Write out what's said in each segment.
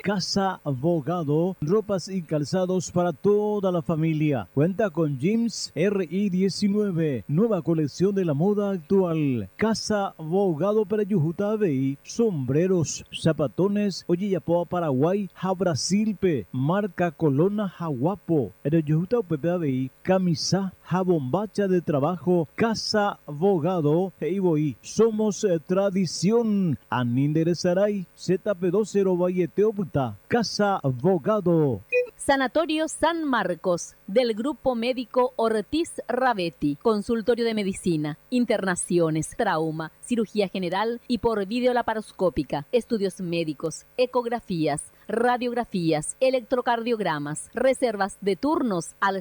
Casa Bogado, ropas y calzados para toda la familia. Cuenta con jeans RI19, nueva colección de la moda actual. Casa Bogado para Yujutabe, sombreros, zapatones, Oyillapoa Paraguay, Jabrasilpe, marca Colona Jaguapo. En Yujutabe, camisa, jabombacha de trabajo, Casa Bogado, Heiboí. Somos tradición. Aninderezaray, ZP20 Valleteopta, Casa Bogado. Sanatorio San Marcos, del Grupo Médico Ortiz Ravetti, consultorio de medicina, internaciones, trauma, cirugía general y por videolaparoscópica, estudios médicos, ecografías, radiografías, electrocardiogramas, reservas de turnos al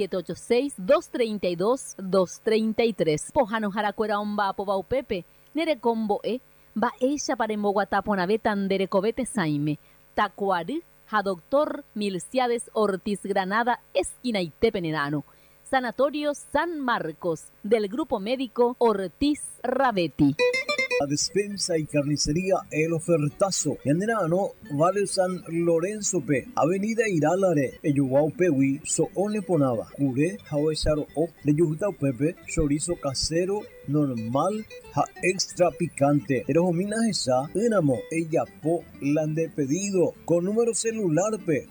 0786-232-233. Pojano Jaracuera Omba Pobaupepe, Nerecombo va ella para Moguataponaveta Derecovete Saime, Tacuari, a doctor Milciades Ortiz Granada, esquina Itepenenano. Sanatorio San Marcos, del Grupo Médico Ortiz Ravetti. La despensa y carnicería El Ofertazo. Yanderano, Vale San Lorenzo P. Avenida Iralare, Eyuguau Pewi, Soone Ponaba. Cure, Hawesaro O, de Yujutau Pepe, chorizo casero, normal, ja extra picante. Erojomina esa, enamo, ella po, lande pedido. Con número celular P,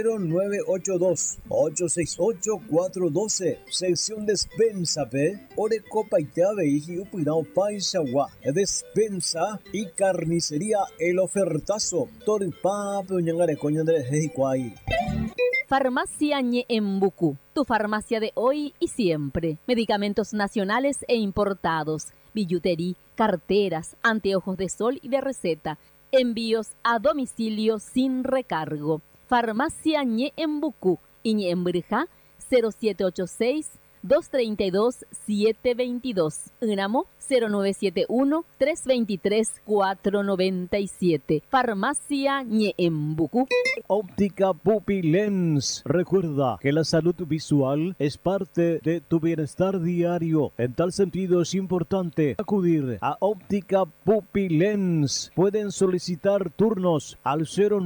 0982-868-412. Sección despensa P, Ore Copa y Teave y Upirao Paisagua. Despensa y carnicería El Ofertazo. Toripa, Peñangare, Coñandre, Hejicuay. Farmacia Ñeembucú, tu farmacia de hoy y siempre. Medicamentos nacionales e importados, billutería, carteras, anteojos de sol y de receta. Envíos a domicilio sin recargo. Farmacia Ñeembucú y Ñeembrija 0786-232-722. Unamo 0971-323-497. Farmacia Ñeembucú. Óptica Pupilens. Recuerda que la salud visual es parte de tu bienestar diario. En tal sentido es importante acudir a Óptica Pupilens. Pueden solicitar turnos al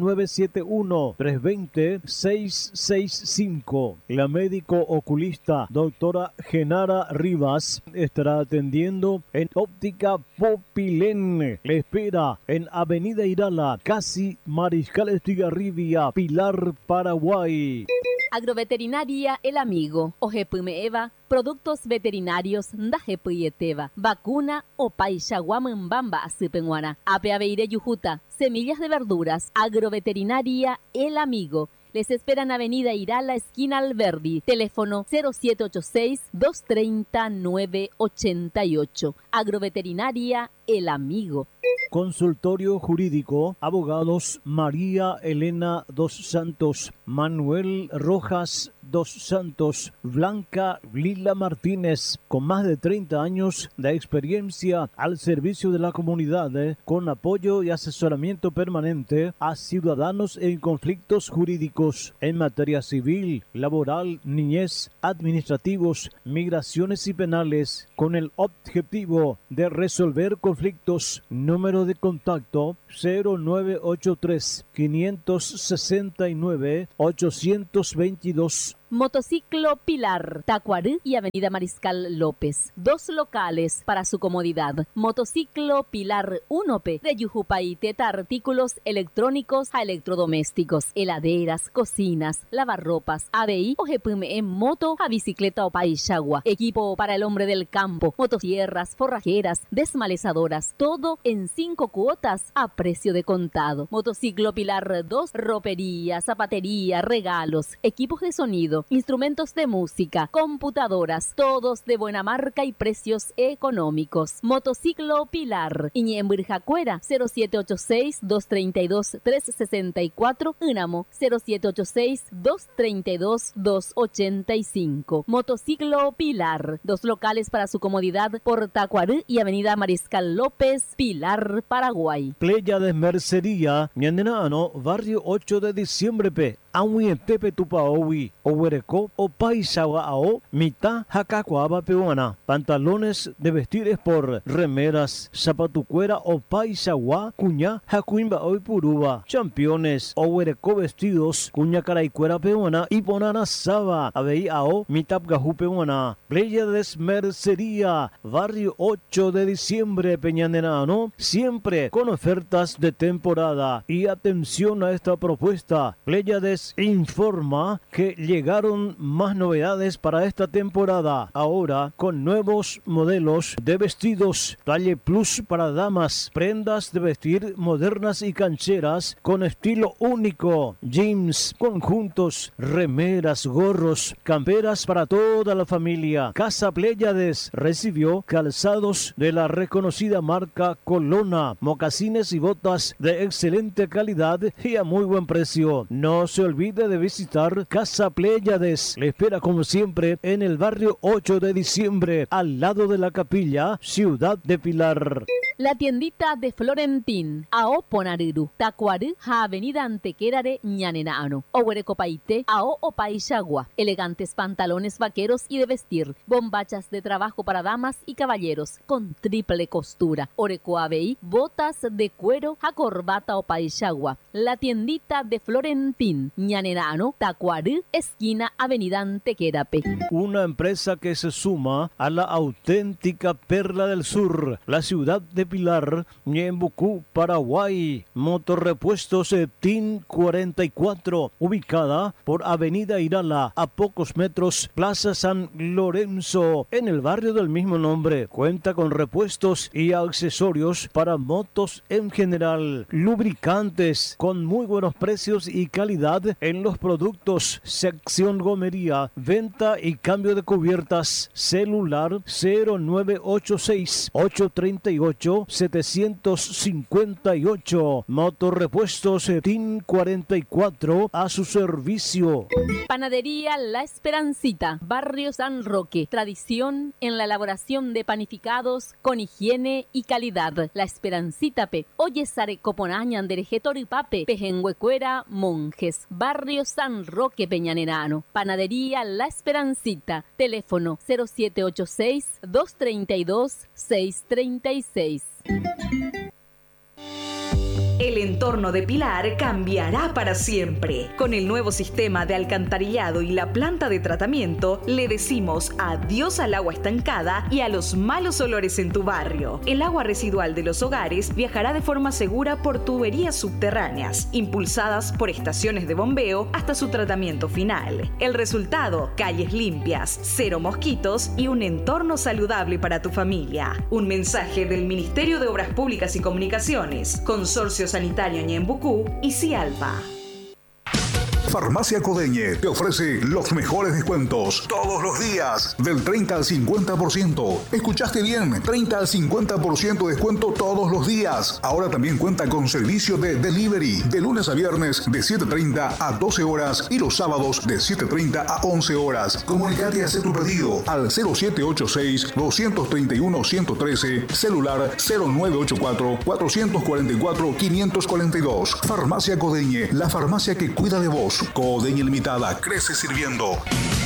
0971-320-665. La médico oculista doctora Genara Rivas estará atendiendo en Óptica Pupilens. Le espera en Avenida Irala, casi Mariscal Estigarribia, Pilar, Paraguay. Agroveterinaria El Amigo, Ojepumeeva, productos veterinarios Ndajepuyeteva, vacuna o Paixaguamambamba Asipenguana, Apeaveire Yujuta, semillas de verduras, Agroveterinaria El Amigo. Les esperan Avenida Irala, esquina Alberdi, teléfono 0786-230-988. Agroveterinaria El Amigo. Consultorio Jurídico, abogados María Elena dos Santos, Manuel Rojas dos Santos, Blanca Lila Martínez, con más de 30 años de experiencia al servicio de la comunidad, con apoyo y asesoramiento permanente a ciudadanos en conflictos jurídicos en materia civil, laboral, niñez, administrativos, migraciones y penales, con el objetivo de resolver conflictos. Número de contacto 0983-569-822. Motociclo Pilar, Tacuarí y Avenida Mariscal López. Dos locales para su comodidad. Motociclo Pilar 1P de Yujupaiteta, artículos electrónicos a electrodomésticos, heladeras, cocinas, lavarropas, ABI o GPM en moto a bicicleta o paixagua. Equipo para el hombre del campo, motosierras, forrajeras, desmalezadoras, todo en 5 cuotas a precio de contado. Motociclo Pilar 2, ropería, zapatería, regalos, equipos de sonido, instrumentos de música, computadoras, todos de buena marca y precios económicos. Motociclo Pilar, Iñemburjacuera, 0786-232-364, Unamo, 0786-232-285. Motociclo Pilar, dos locales para su comodidad por Tacuarí y Avenida Mariscal López, Pilar, Paraguay. Playa de Mercería, Ñandenano, barrio 8 de diciembre P. Amuietepe tupaowi, owereko, opaisawa ao, mitad hakakuaba peruana. Pantalones de vestir por remeras, zapatucuera, opaisawa, cuña, hakuimba hoy puruba. Championes, owereko vestidos, cuña caraicuera peruana y ponana saba, abei ao, mitad gajú peruana. Pléyades Mercería, barrio 8 de diciembre, Peñanenano, siempre con ofertas de temporada. Y atención a esta propuesta, Pléyades informa que llegaron más novedades para esta temporada, ahora con nuevos modelos de vestidos, talle plus para damas, prendas de vestir modernas y cancheras con estilo único, jeans, conjuntos, remeras, gorros, camperas para toda la familia. Casa Pléyades recibió calzados de la reconocida marca Colona, mocasines y botas de excelente calidad y a muy buen precio. No se olvide de visitar Casa Pléyades. Le espera como siempre en el barrio 8 de diciembre, al lado de la capilla, Ciudad de Pilar. La tiendita de Florentín, Ao Ponariru, Tacuarí, Avenida Antequerare, Ñanenaano, Ohuerecopaite, Ao Opaixagua, elegantes pantalones vaqueros y de vestir, bombachas de trabajo para damas y caballeros, con triple costura, Orecoabei, botas de cuero, a corbata Opaixagua. La tiendita de Florentín, Ñanenaano, Tacuarí, esquina Avenida Antequerape. Una empresa que se suma a la auténtica perla del sur, la ciudad de Pilar, Ñembucú, Paraguay. Motorrepuestos TIN 44, ubicada por Avenida Irala, a pocos metros, Plaza San Lorenzo, en el barrio del mismo nombre. Cuenta con repuestos y accesorios para motos en general, lubricantes con muy buenos precios y calidad en los productos, sección gomería, venta y cambio de cubiertas. Celular 0986 838 758. Motorrepuestos TIN 44 a su servicio. Panadería La Esperancita, Barrio San Roque. Tradición en la elaboración de panificados con higiene y calidad. La Esperancita pe. Oye sare coponañan derejetori pape. Pejenhuecuera Monjes. Barrio San Roque Peñanenano. Panadería La Esperancita. Teléfono 0786 232 636. El entorno de Pilar cambiará para siempre. Con el nuevo sistema de alcantarillado y la planta de tratamiento, le decimos adiós al agua estancada y a los malos olores en tu barrio. El agua residual de los hogares viajará de forma segura por tuberías subterráneas, impulsadas por estaciones de bombeo hasta su tratamiento final. El resultado: calles limpias, cero mosquitos y un entorno saludable para tu familia. Un mensaje del Ministerio de Obras Públicas y Comunicaciones, Consorcio Sanitario Ñembucú y Cialpa. Farmacia Codeñe te ofrece los mejores descuentos todos los días, del 30 al 50%. Escuchaste bien, 30 al 50% de descuento todos los días. Ahora también cuenta con servicio de delivery de lunes a viernes de 7:30 a 12 horas y los sábados de 7:30 a 11 horas. Comunicate y haz tu pedido al 0786-231-113, celular 0984-444-542. Farmacia Codeñe, la farmacia que cuida de vos. Codeñe Limitada, crece sirviendo.